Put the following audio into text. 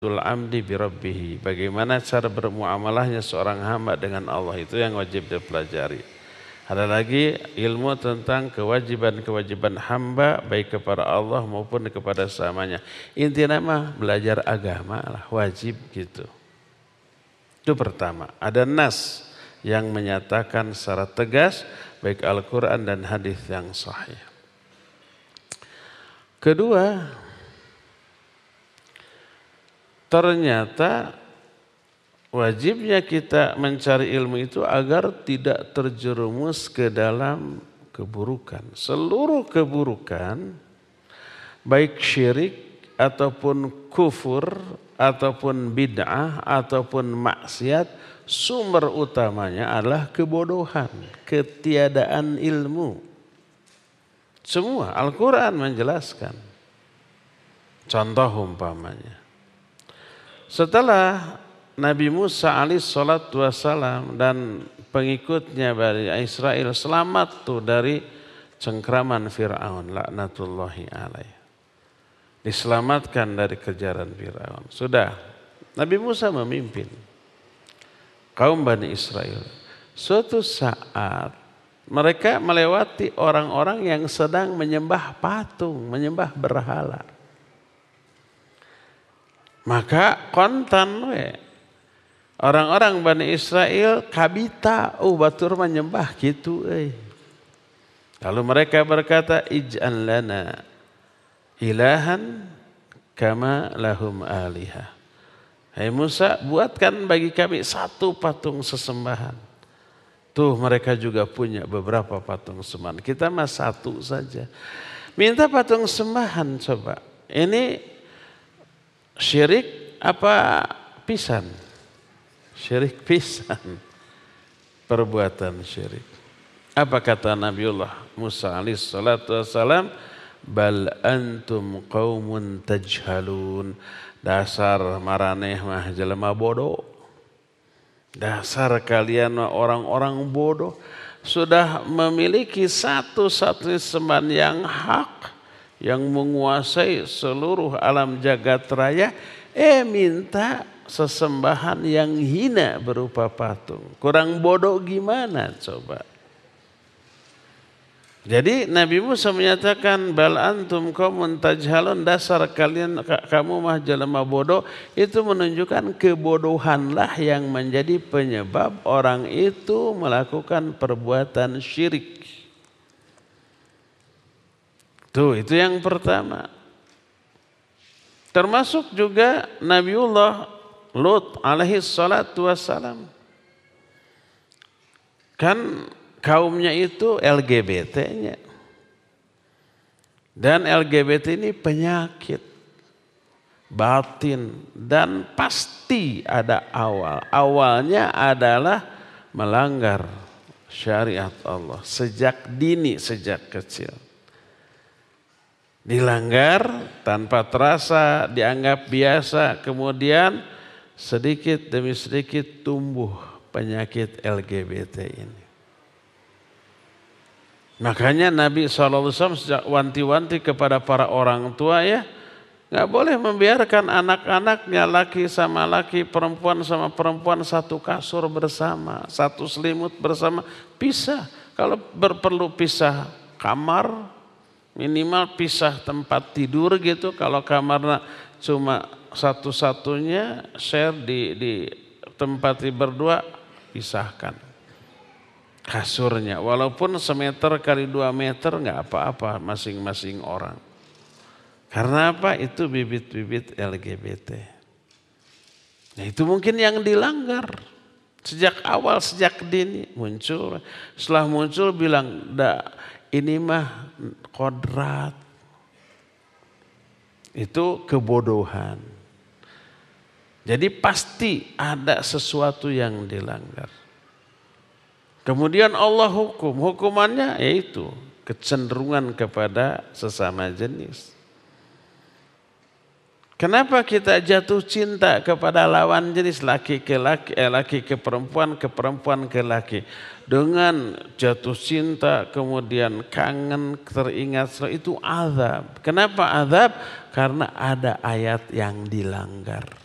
amdi bi rabbih. Bagaimana cara bermuamalahnya seorang hamba dengan Allah, itu yang wajib dipelajari. Ada lagi ilmu tentang kewajiban-kewajiban hamba baik kepada Allah maupun kepada samanya. Intinya mah belajar agama lah, wajib gitu. Itu pertama. Ada nas yang menyatakan secara tegas baik Al-Quran dan hadis yang sahih. Kedua, ternyata wajibnya kita mencari ilmu itu agar tidak terjerumus ke dalam keburukan. Seluruh keburukan, baik syirik ataupun kufur ataupun bid'ah ataupun maksiat, sumber utamanya adalah kebodohan, ketiadaan ilmu. Semua Al-Quran menjelaskan. Contoh umpamanya, setelah Nabi Musa alaihissalatu wassalam dan pengikutnya Bani Israel selamat tuh dari cengkraman Fir'aun laknatullahi alaih. Diselamatkan dari kejaran Fir'aun. Sudah, Nabi Musa memimpin kaum Bani Israel. Suatu saat mereka melewati orang-orang yang sedang menyembah patung, menyembah berhala. Maka kontan orang-orang Bani Israel kabita, batur menyembah gitu. Lalu mereka berkata, ij'al lana ilahan kama lahum alihah. Hai Musa, buatkan bagi kami satu patung sesembahan. Tuh mereka juga punya beberapa patung sembahan. Kita mah satu saja. Minta patung sembahan coba. Ini syirik apa pisan? Syirik pisan. Perbuatan syirik. Apa kata Nabiullah Musa alaihissalatu wassalam? Bal antum qaumun tajhalun. Dasar maraneh mah jelema bodoh. Dasar kalian orang-orang bodoh. Sudah memiliki satu-satunya sembahan yang hak, yang menguasai seluruh alam jagat raya, minta sesembahan yang hina berupa patung. Kurang bodoh gimana coba? Jadi Nabi Musa menyatakan bal antum qaumun tajhalun, dasar kalian kamu mah jelema bodoh. Itu menunjukkan kebodohanlah yang menjadi penyebab orang itu melakukan perbuatan syirik. Tuh, itu yang pertama. Termasuk juga Nabiullah Lut alaihi salatu wassalam. Kan kaumnya itu LGBT-nya. Dan LGBT ini penyakit batin dan pasti ada awal. Awalnya adalah melanggar syariat Allah sejak dini, sejak kecil. Dilanggar tanpa terasa, dianggap biasa, kemudian sedikit demi sedikit tumbuh penyakit LGBT ini. Makanya Nabi SAW sejak wanti-wanti kepada para orang tua gak boleh membiarkan anak-anaknya laki sama laki, perempuan sama perempuan satu kasur bersama, satu selimut bersama, pisah. Kalau perlu pisah kamar, minimal pisah tempat tidur gitu. Kalau kamarnya cuma satu-satunya share di tempat berdua, pisahkan kasurnya, walaupun semeter kali 2 meter nggak apa-apa masing-masing orang. Karena apa? Itu bibit-bibit LGBT. Nah, itu mungkin yang dilanggar sejak awal, sejak dini muncul. Setelah muncul bilang, ini mah kodrat. Itu kebodohan. Jadi pasti ada sesuatu yang dilanggar. Kemudian Allah hukum. Hukumannya yaitu kecenderungan kepada sesama jenis. Kenapa kita jatuh cinta kepada lawan jenis, laki ke laki, laki ke perempuan ke laki. Dengan jatuh cinta kemudian kangen, teringat, itu azab. Kenapa azab? Karena ada ayat yang dilanggar.